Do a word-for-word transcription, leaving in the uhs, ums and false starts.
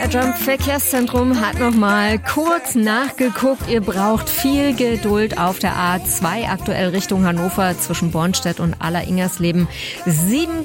R Jump Verkehrszentrum hat nochmal kurz nachgeguckt. Ihr braucht viel Geduld auf der A zwei, aktuell Richtung Hannover zwischen Bornstedt und Aller-Ingersleben. Sieben